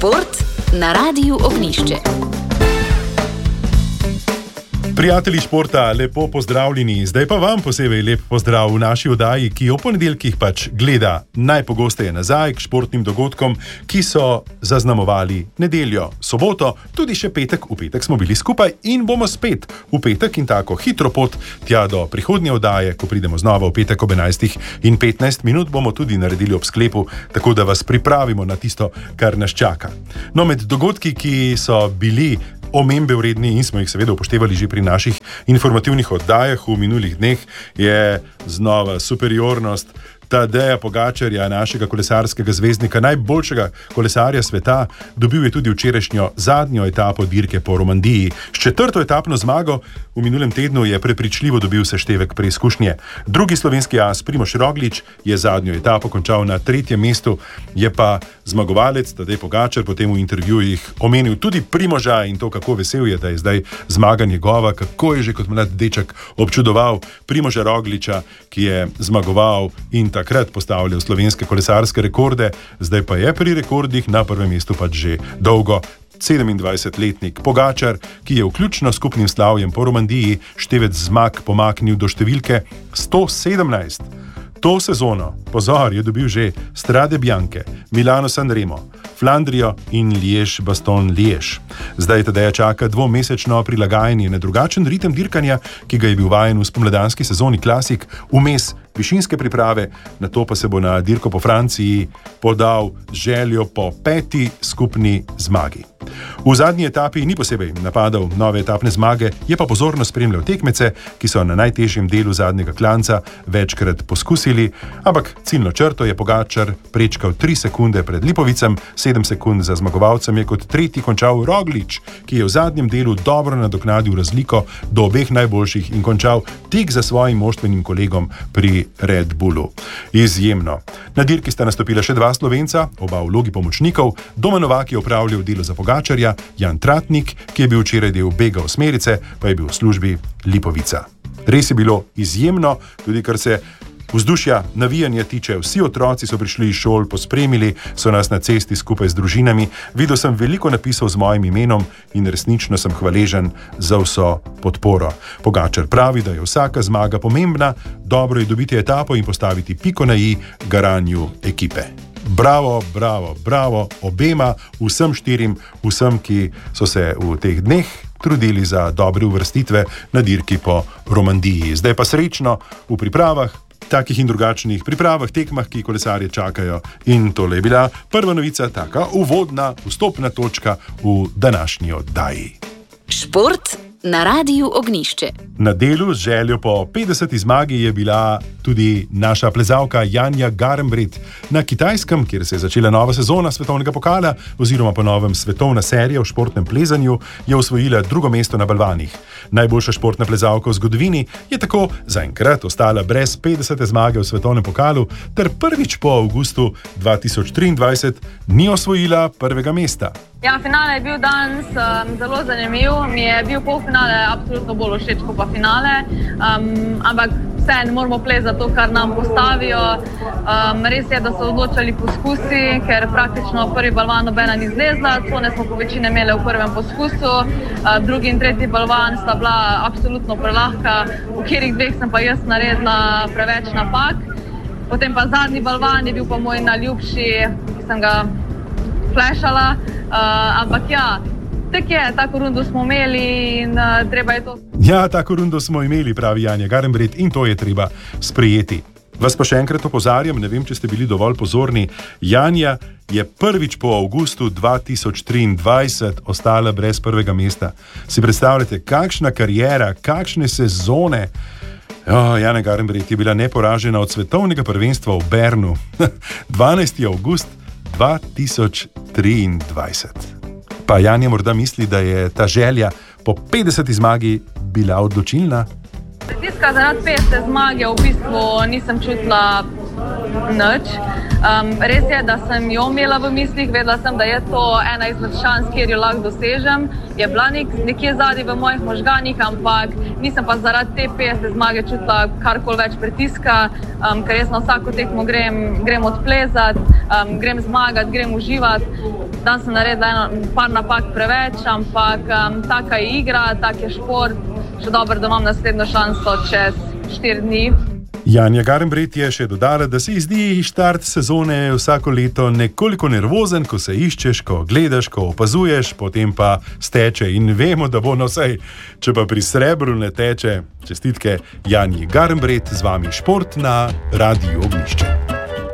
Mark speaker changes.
Speaker 1: Šport na Radiu Ognjišče.
Speaker 2: Prijatelji športa, lepo pozdravljeni. Zdaj pa vam posebej lep pozdrav v naši oddaji, ki jo v ponedeljkih pač gleda najpogosteje nazaj k športnim dogodkom, ki so zaznamovali nedeljo, soboto, tudi še petek. V petek smo bili skupaj in bomo spet v petek in tako hitro pot tja do prihodnje oddaje, ko pridemo znova v petek ob 11:15 bomo tudi naredili ob sklepu, tako da vas pripravimo na tisto, kar nas čaka. No, med dogodki, ki so bili omembe vredni in smo jih seveda upoštevali že pri naših informativnih oddajah v minulih dneh, je znova superiornost Tadeja Pogačarja, našega kolesarskega zvezdnika, najboljšega kolesarja sveta. Dobil je tudi včerajšnjo zadnjo etapo dirke po Romandiji. S četrto etapno zmago v minulem tednu je prepričljivo dobil seštevek preizkušnje. Drugi slovenski as Primož Roglič je zadnjo etapo končal na 3. mestu, je pa zmagovalec Tadej Pogačar potem v intervjujih omenil tudi Primoža in to, kako vesel je, da je zdaj zmaga njegova, kako je že kot mlad deček občudoval Primoža Rogliča, ki je zmagoval in takrat postavljal slovenske kolesarske rekorde, zdaj pa je pri rekordih na prvem mestu pač že dolgo 27-letnik Pogačar, ki je vključno skupnim slavjem po Romandiji števec zmag pomaknil do številke 117. To sezono, pozor, je dobil že Strade Bianche, Milano-San Remo, Flandrijo in Liège-Bastogne-Liège. Zdaj Tadeja čaka dvomesečno prilagajanje na drugačen ritem dirkanja, ki ga je bil vajen v spomladanski sezoni Klasik, vmes višinske priprave, nato pa se bo na dirko po Franciji podal z željo po 5. skupni zmagi. V zadnji etapi ni posebej napadal nove etapne zmage, je pa pozorno spremljal tekmece, ki so na najtežjem delu zadnjega klanca večkrat poskusili, ampak ciljno črto je Pogačar prečkal 3 sekunde pred Lipovicem, 7 sekund za zmagovalcem je kot tretji končal Roglič, ki je v zadnjem delu dobro nadoknadil razliko do obeh najboljših in končal tik za svojim moštvenim kolegom pri Red Bullu. Izjemno. Na dirki sta nastopila še 2 Slovenca, oba v vlogi pomočnikov. Domen Novak je opravljal delo za Pogačarja, Jan Tratnik, ki je bil včeraj del bega osmerice, pa je bil v službi Lipovica. Res je bilo izjemno, tudi kar se vzdušja navijanja tiče. Vsi otroci so prišli iz šol, pospremili so nas na cesti skupaj z družinami. Videl sem veliko napisov z mojim imenom in resnično sem hvaležen za vso podporo. Pogačar pravi, da je vsaka zmaga pomembna, dobro je dobiti etapo in postaviti piko na i garanju ekipe. Bravo, bravo, bravo obema, vsem 4, vsem, ki so se v teh dneh trudili za dobre uvrstitve na dirki po Romandiji. Zdaj pa srečno v pripravah, takih in drugačnih pripravah, tekmah, ki kolesarje čakajo. In tole je bila prva novica, taka uvodna, vstopna točka v današnji oddaji.
Speaker 1: Šport na Radiu Ognjišče.
Speaker 2: Na delu z željo po 50. zmagi je bila tudi naša plezalka Janja Garnbret. Na Kitajskem, kjer se je začela nova sezona svetovnega pokala oziroma po novem svetovna serija v športnem plezanju, je osvojila 2. mesto na balvanih. Najboljša športna plezalka v zgodovini je tako zaenkrat ostala brez 50. zmage v svetovnem pokalu ter prvič po avgustu 2023 ni osvojila 1. mesta.
Speaker 3: Ja, finale je bil danes zelo zanimiv. Mi je bil polfinale absolutno bolj všeč kot pa finale, ampak vseeno moramo plezati to, kar nam postavijo. Res je, da so odločali poskusi, ker praktično prvi balvan nobena ni zlezla, cone smo po večini imeli v prvem poskusu, drugi in tretji balvan sta bila absolutno prelahka, v katerih 2 sem pa jaz naredila preveč napak. Potem pa zadnji balvan je bil pa moj najljubši, ki sem ga flešala, ampak ja, tako je, tako rundo smo imeli in treba je to.
Speaker 2: Ja, tako rundo smo imeli, pravi Janja Garnbret, in to je treba sprejeti. Vas pa še enkrat opozarjam, ne vem, če ste bili dovolj pozorni, Janja je prvič po avgustu 2023 ostala brez 1. mesta. Si predstavljate, kakšna karijera, kakšne sezone. Janja Garnbret je bila neporažena od svetovnega prvenstva v Bernu. 12. avgust 2023. Pa Janja morda misli, da je ta želja po 50. zmagi bila odločilna?
Speaker 3: Pritiska zaradi 50. zmage v bistvu nisem čutila nič. Res je, da sem jo imela v mislih, vedela sem, da je to ena izmed šans, kjer jo lahko dosežem. Je bila nekje zadaj v mojih možganih, ampak nisem pa zaradi te 50. zmage čutila karkoli več pritiska, ker jaz na vsako tekmo grem odplezati. grem zmagati, grem uživati. Dan sem naredila par napak preveč, ampak taka je igra, tak je šport. Še dobro, da imam naslednjo šanso čez 4 dni.
Speaker 2: Janja Garnbret je še dodala, da se ji zdi štart sezone vsako leto nekoliko nervozen, ko se iščeš, ko gledaš, ko opazuješ, potem pa steče in vemo, da bo vsej. Če pa pri srebru ne teče, čestitke Janji Garnbret, z vami Šport na Radiu Ognjišče.